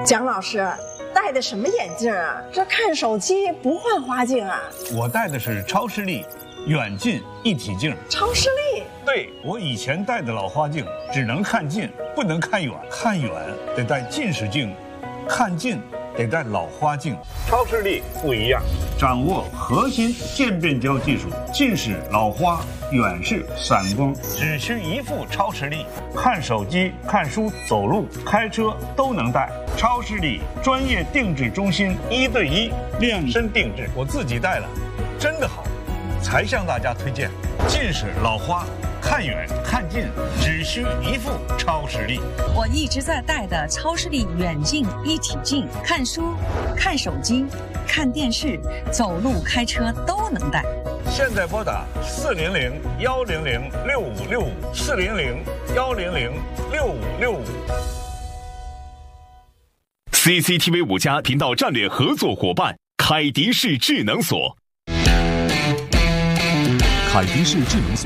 蒋老师戴的什么眼镜啊？这看手机不换花镜啊？ 我戴的是超视力远近一体镜。 超视力？ 对，我以前戴的老花镜只能看近，不能看远，看远得戴近视镜，看近得戴老花镜。超视力不一样，掌握核心渐变焦技术，近视、老花、远视、散光，只需一副超视力，看手机、看书、走路、开车都能戴。超视力专业定制中心，1对1量身定制，我自己戴了，真的好，才向大家推荐。近视、老花，看远看近只需一副超视力。 我一直在戴的超视力远近一体镜，看书、看手机、看电视、走路、开车都能戴。 现在拨打400-100-6565，400-100-6565。 CCTV 5家频道战略合作伙伴凯迪仕智能锁。凯迪仕智能锁。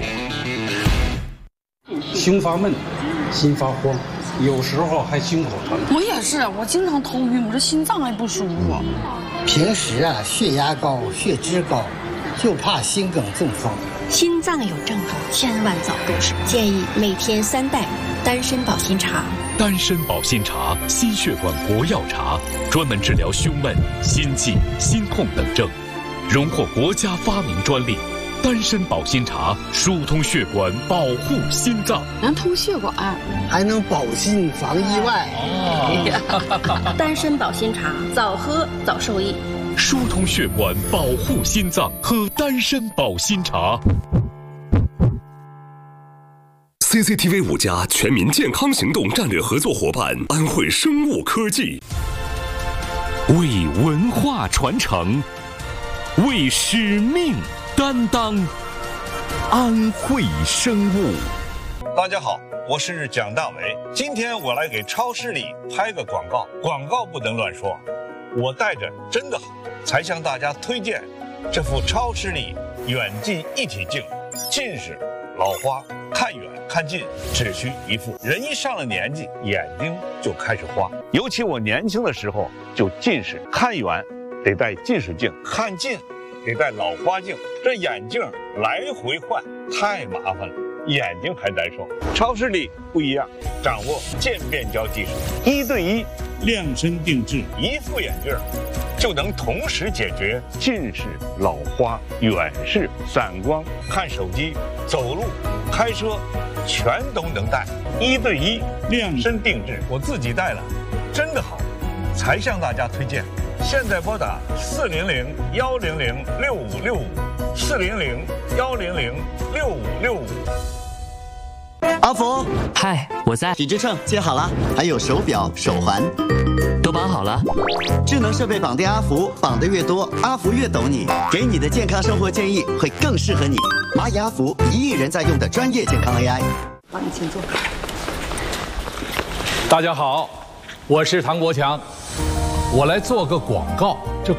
胸发闷，心发慌，有时候还心口疼。 我也是，我经常头晕，我这心脏还不舒服。 平时血压高、血脂高，就怕心梗中风。 心脏有症状，千万早入手。建议每天3袋丹参保心茶。 丹参保心茶，心血管国药茶，专门治疗胸闷、心悸、心痛等症，荣获国家发明专利。丹参保心茶疏通血管，保护心脏， 能通血管， 还能保心防意外。 丹参保心茶，早喝早受益。 疏通血管，保护心脏，喝丹参保心茶。CCTV 5家全民健康行动战略合作伙伴安慧生物科技，为文化传承，为使命担当，安慧生物。 大家好，我是蒋大为，今天我来给超视力拍个广告，广告不能乱说，我戴着真的好，才向大家推荐这副超视力远近一体镜，近视、老花、看远看近只需一副。人一上了年纪，眼睛就开始花，尤其我年轻的时候就近视，看远得戴近视镜，看近得戴老花镜，这眼镜来回换太麻烦了，眼睛还难受。超视力不一样，掌握渐变焦技术，1对1量身定制，一副眼镜就能同时解决近视、老花、远视、散光，看手机、走路、开车全都能戴。1对1量身定制，我自己戴了，真的好，才向大家推荐。现在拨打400-100-6565，400-100-6565。 阿福， 嗨，我在。 体脂秤接好了，还有手表、手环， 都绑好了。 智能设备绑定阿福，绑得越多，阿福越懂你，给你的健康生活建议会更适合你。蚂蚁阿福，1亿人在用的专业健康 AI。 帮你请坐。 大家好，我是唐国强，我来做个广告。